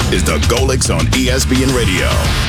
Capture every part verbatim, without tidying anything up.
is the Golics on E S P N Radio.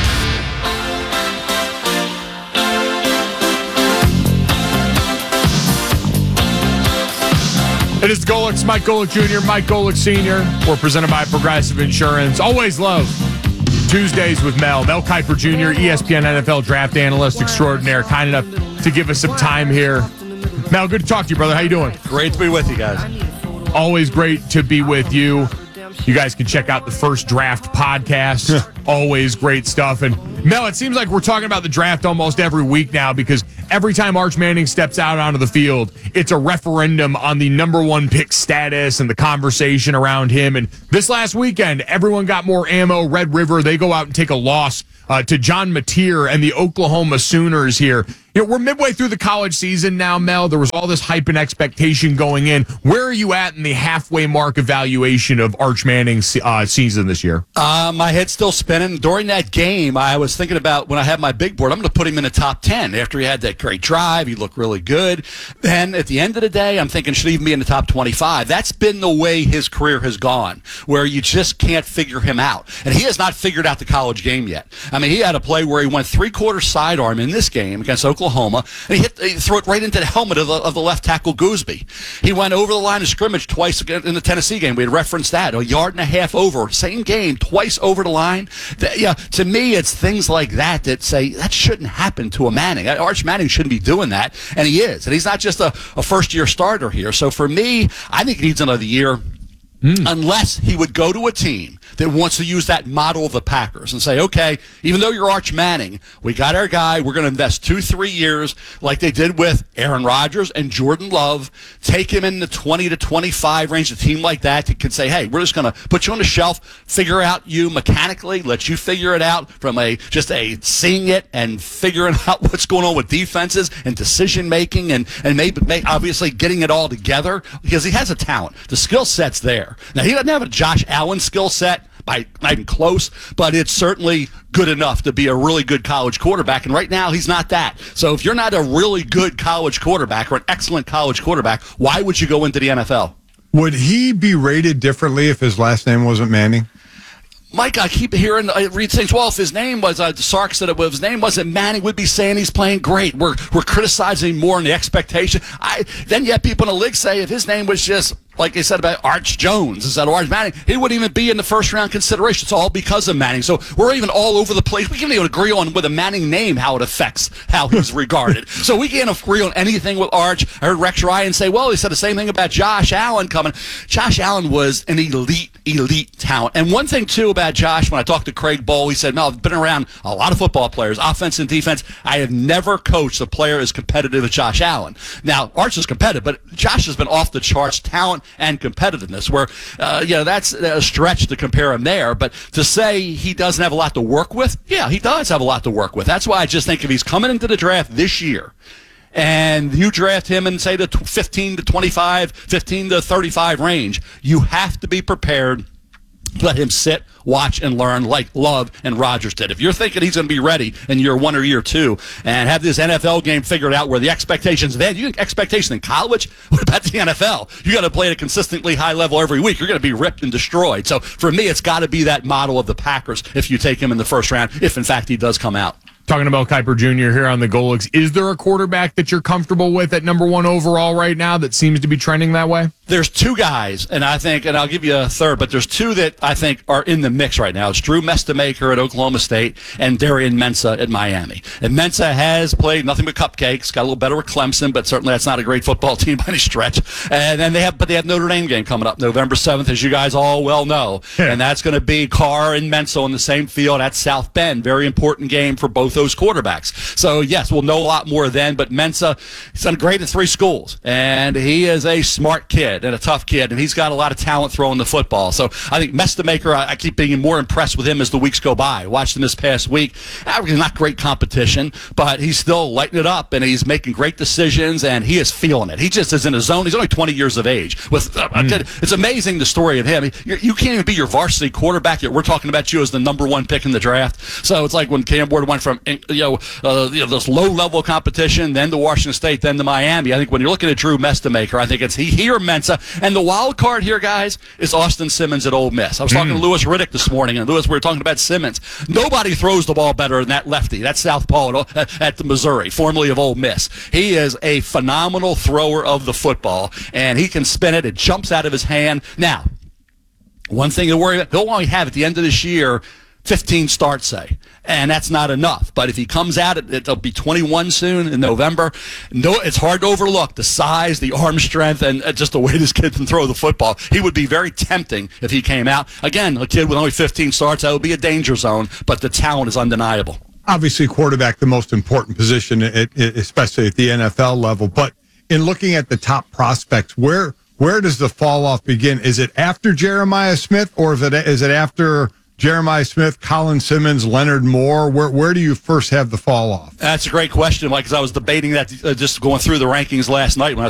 It is the Golics, Mike Golic Junior, Mike Golic Senior We're presented by Progressive Insurance. Always love Tuesdays with Mel. Mel Kiper Junior, E S P N N F L draft analyst extraordinaire, kind enough to give us some time here. Mel, good to talk to you, brother. How you doing? Great to be with you guys. Always great to be with you. You guys can check out the First Draft podcast. Always great stuff. And Mel, it seems like we're talking about the draft almost every week now because every time Arch Manning steps out onto the field, it's a referendum on the number one pick status and the conversation around him. And this last weekend, everyone got more ammo. Red River, they go out and take a loss uh, to John Mateer and the Oklahoma Sooners here. You know, we're midway through the college season now, Mel. There was all this hype and expectation going in. Where are you at in the halfway mark evaluation of Arch Manning's uh, season this year? Uh, my head's still spinning. During that game, I was thinking about when I had my big board, I'm going to put him in the top ten. After he had that great drive, he looked really good. Then at the end of the day, I'm thinking, should he even be in the top twenty-five? That's been the way his career has gone, where you just can't figure him out. And he has not figured out the college game yet. I mean, he had a play where he went three-quarter sidearm in this game against Oklahoma, and he hit, he threw it right into the helmet of the, of the left tackle Gooseby. He went over the line of scrimmage twice in the Tennessee game. We had referenced that. A yard and a half over. Same game, twice over the line. The, yeah, to me, it's things like that that say that shouldn't happen to a Manning. Arch Manning shouldn't be doing that, and he is. And he's not just a, a first-year starter here. So for me, I think he needs another year. Mm. Unless he would go to a team that wants to use that model of the Packers and say, okay, even though you're Arch Manning, we got our guy, we're going to invest two, three years like they did with Aaron Rodgers and Jordan Love, take him in the twenty to twenty-five range, a team like that that can say, hey, we're just going to put you on the shelf, figure out you mechanically, let you figure it out from a just a seeing it and figuring out what's going on with defenses and decision-making and, and maybe, maybe obviously getting it all together because he has a talent. The skill set's there. Now, he doesn't have a Josh Allen skill set, by not even close, but it's certainly good enough to be a really good college quarterback, and right now he's not that. So if you're not a really good college quarterback or an excellent college quarterback, why would you go into the N F L? Would he be rated differently if his last name wasn't Manning? Mike, I keep hearing, I read things, well, if his name was, uh, Sark said it, if his name wasn't Manning, we'd be saying he's playing great. We're we're criticizing more in the expectation. I Then you have people in the league say if his name was just, like they said about Arch Jones instead of Arch Manning, he wouldn't even be in the first round consideration. It's all because of Manning. So we're even all over the place. We can't even agree on with a Manning name how it affects how he's regarded. So we can't agree on anything with Arch. I heard Rex Ryan say, well, he said the same thing about Josh Allen coming. Josh Allen was an elite, elite talent. And one thing, too, about Josh, when I talked to Craig Bowl, he said, no, I've been around a lot of football players, offense and defense. I have never coached a player as competitive as Josh Allen. Now, Arch is competitive, but Josh has been off the charts talent and competitiveness, where, uh, you know, that's a stretch to compare him there. But to say he doesn't have a lot to work with, yeah, he does have a lot to work with. That's why I just think if he's coming into the draft this year, and you draft him in, say, the fifteen to twenty-five, fifteen to thirty-five range, you have to be prepared to let him sit, watch, and learn like Love and Rodgers did. If you're thinking he's going to be ready in year one or year two and have this N F L game figured out where the expectations then, you think expectation in college? What about the N F L? You got to play at a consistently high level every week. You're going to be ripped and destroyed. So for me, it's got to be that model of the Packers if you take him in the first round, if in fact he does come out. Talking about Kiper Junior here on the Golics. Is there a quarterback that you're comfortable with at number one overall right now that seems to be trending that way? There's two guys, and I think, and I'll give you a third, but there's two that I think are in the mix right now. It's Drew Mestamaker at Oklahoma State and Darian Mensah at Miami. And Mensah has played nothing but cupcakes, got a little better with Clemson, but certainly that's not a great football team by any stretch. And then they have, but they have Notre Dame game coming up November seventh, as you guys all well know. Yeah. And that's going to be Carr and Mensah on the same field at South Bend. Very important game for both those quarterbacks. So, yes, we'll know a lot more then, but Mensah, he's done great at three schools, and he is a smart kid and a tough kid, and he's got a lot of talent throwing the football. So I think Mestamaker, I, I keep being more impressed with him as the weeks go by. Watched him this past week. He's not great competition, but he's still lighting it up, and he's making great decisions, and he is feeling it. He just is in his zone. He's only twenty years of age. With uh, mm. It's amazing, the story of him. You're, you can't even be your varsity quarterback yet. We're talking about you as the number one pick in the draft. So it's like when Cam Ward went from you know, uh, you know this low-level competition, then to Washington State, then to Miami. I think when you're looking at Drew Mestamaker, I think it's he, he or Mensa. And the wild card here, guys, is Austin Simmons at Ole Miss. I was talking mm. to Louis Riddick this morning, and Louis, we were talking about Simmons. Nobody throws the ball better than that lefty. That's Southpaw at, at the Missouri, formerly of Ole Miss. He is a phenomenal thrower of the football, and he can spin it. It jumps out of his hand. Now, one thing to worry about, he'll only have at the end of this year fifteen starts, say, and that's not enough. But if he comes out, it, it'll be twenty-one soon in November. No, it's hard to overlook the size, the arm strength, and just the way this kid can throw the football. He would be very tempting if he came out. Again, a kid with only fifteen starts, that would be a danger zone, but the talent is undeniable. Obviously, quarterback, the most important position, at, especially at the N F L level. But in looking at the top prospects, where where does the fall off begin? Is it after Jeremiah Smith, or is it is it after Jeremiah Smith, Colin Simmons, Leonard Moore? Where where do you first have the fall off? That's a great question, Mike, because I was debating that uh, just going through the rankings last night when I